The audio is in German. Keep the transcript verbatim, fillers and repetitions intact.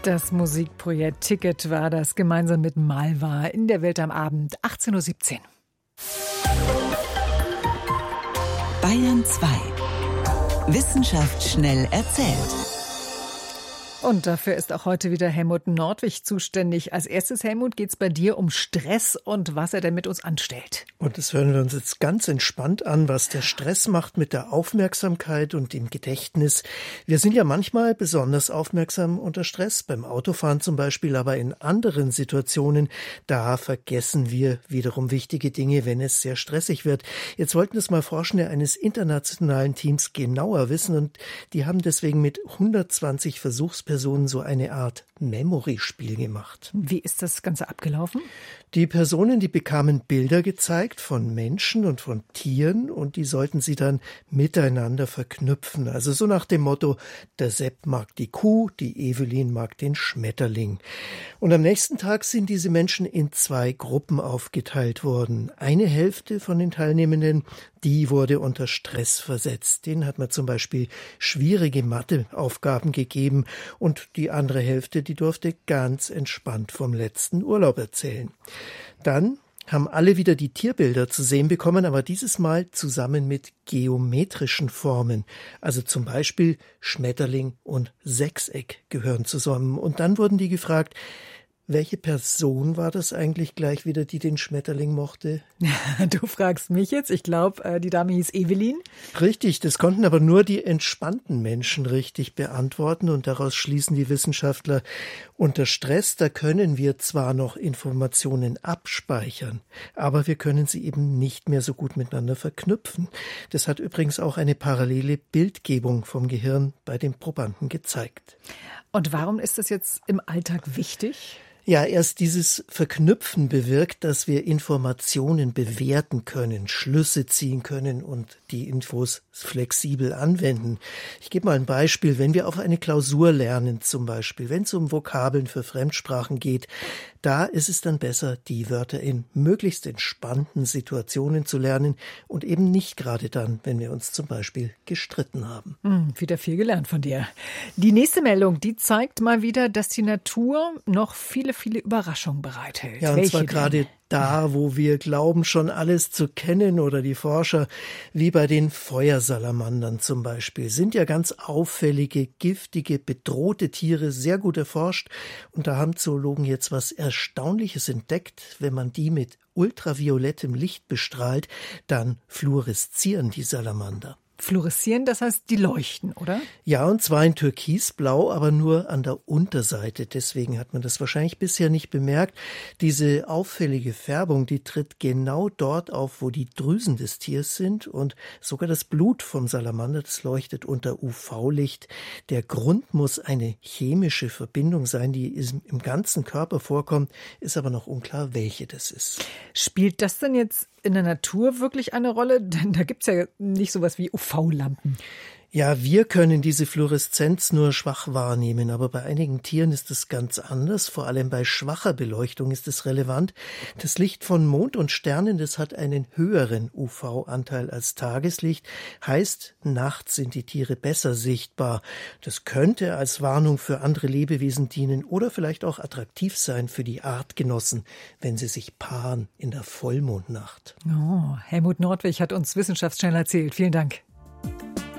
Das Musikprojekt Ticket war das gemeinsam mit Malwa in der Welt am Abend, achtzehn Uhr siebzehn. Bayern zwei. Wissenschaft schnell erzählt. Und dafür ist auch heute wieder Helmut Nordwig zuständig. Als erstes, Helmut, geht es bei dir um Stress und was er denn mit uns anstellt. Und das hören wir uns jetzt ganz entspannt an, was der Stress macht mit der Aufmerksamkeit und dem Gedächtnis. Wir sind ja manchmal besonders aufmerksam unter Stress, beim Autofahren zum Beispiel, aber in anderen Situationen, da vergessen wir wiederum wichtige Dinge, wenn es sehr stressig wird. Jetzt wollten das mal Forschende eines internationalen Teams genauer wissen und die haben deswegen mit hundertzwanzig Versuchspersonen Personen so eine Art Memory-Spiel gemacht. Wie ist das Ganze abgelaufen? Die Personen, die bekamen Bilder gezeigt von Menschen und von Tieren und die sollten sie dann miteinander verknüpfen. Also so nach dem Motto, der Sepp mag die Kuh, die Evelyn mag den Schmetterling. Und am nächsten Tag sind diese Menschen in zwei Gruppen aufgeteilt worden. Eine Hälfte von den Teilnehmenden, die wurde unter Stress versetzt. Denen hat man zum Beispiel schwierige Matheaufgaben gegeben und die andere Hälfte, die durfte ganz entspannt vom letzten Urlaub erzählen. Dann haben alle wieder die Tierbilder zu sehen bekommen, aber dieses Mal zusammen mit geometrischen Formen. Also zum Beispiel Schmetterling und Sechseck gehören zusammen. Und dann wurden die gefragt, welche Person war das eigentlich gleich wieder, die den Schmetterling mochte? Du fragst mich jetzt. Ich glaube, die Dame hieß Evelyn. Richtig, das konnten aber nur die entspannten Menschen richtig beantworten. Und daraus schließen die Wissenschaftler, unter Stress, da können wir zwar noch Informationen abspeichern, aber wir können sie eben nicht mehr so gut miteinander verknüpfen. Das hat übrigens auch eine parallele Bildgebung vom Gehirn bei den Probanden gezeigt. Und warum ist das jetzt im Alltag wichtig? Ja, erst dieses Verknüpfen bewirkt, dass wir Informationen bewerten können, Schlüsse ziehen können und die Infos flexibel anwenden. Ich gebe mal ein Beispiel. Wenn wir auf eine Klausur lernen, zum Beispiel, wenn es um Vokabeln für Fremdsprachen geht, da ist es dann besser, die Wörter in möglichst entspannten Situationen zu lernen und eben nicht gerade dann, wenn wir uns zum Beispiel gestritten haben. Hm, wieder viel gelernt von dir. Die nächste Meldung, die zeigt mal wieder, dass die Natur noch viele, viele Überraschungen bereithält. Ja, und Welche zwar denn? gerade da, wo wir glauben, schon alles zu kennen oder die Forscher, wie bei den Feuersalamandern zum Beispiel, sind ja ganz auffällige, giftige, bedrohte Tiere sehr gut erforscht. Und da haben Zoologen jetzt was Erstaunliches entdeckt. Wenn man die mit ultraviolettem Licht bestrahlt, dann fluoreszieren die Salamander. Fluoreszieren, das heißt, die leuchten, oder? Ja, und zwar in Türkisblau, aber nur an der Unterseite. Deswegen hat man das wahrscheinlich bisher nicht bemerkt. Diese auffällige Färbung, die tritt genau dort auf, wo die Drüsen des Tiers sind. Und sogar das Blut vom Salamander, das leuchtet unter U V-Licht. Der Grund muss eine chemische Verbindung sein, die im ganzen Körper vorkommt, ist aber noch unklar, welche das ist. Spielt das denn jetzt in der Natur wirklich eine Rolle? Denn da gibt's ja nicht sowas wie U V-Lampen. Ja, wir können diese Fluoreszenz nur schwach wahrnehmen, aber bei einigen Tieren ist es ganz anders. Vor allem bei schwacher Beleuchtung ist es relevant. Das Licht von Mond und Sternen, das hat einen höheren U V-Anteil als Tageslicht. Heißt, nachts sind die Tiere besser sichtbar. Das könnte als Warnung für andere Lebewesen dienen oder vielleicht auch attraktiv sein für die Artgenossen, wenn sie sich paaren in der Vollmondnacht. Oh, Helmut Nordwig hat uns wissenschaftsschnell erzählt. Vielen Dank.